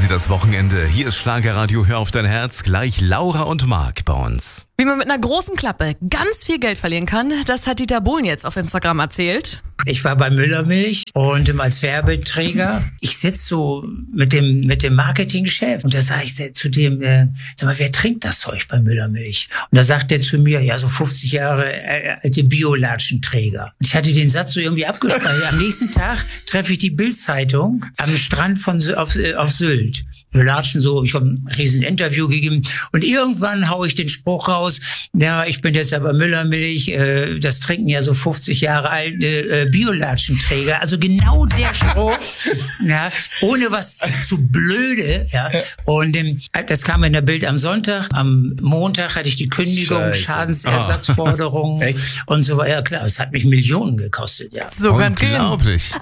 das Wochenende. Hier ist Schlagerradio, hör auf dein Herz. Gleich Laura und Marc bei uns. Wie man mit einer großen Klappe ganz viel Geld verlieren kann, das hat Dieter Bohlen jetzt auf Instagram erzählt. Ich war bei Müllermilch und als Werbeträger, ich sitze so mit dem Marketingchef und da sage ich zu dem, sag mal, wer trinkt das Zeug bei Müllermilch? Und da sagt der zu mir, ja, so 50 Jahre alte Biolatschenträger. Und ich hatte den Satz so irgendwie abgespeichert. Am nächsten Tag treffe ich die Bild-Zeitung am Strand auf Sylt. Wir latschen so, ich habe ein riesen Interview gegeben und irgendwann haue ich den Spruch raus, ja, ich bin jetzt aber Müllermilch, das trinken ja so 50 Jahre alte Biolatschenträger, also genau der Spruch, ja, ohne was zu blöde, ja, und das kam in der Bild am Sonntag, am Montag hatte ich die Kündigung, Scheiße. Schadensersatzforderungen und so weiter, ja klar, es hat mich Millionen gekostet, ja. So ganz genau. Unglaublich.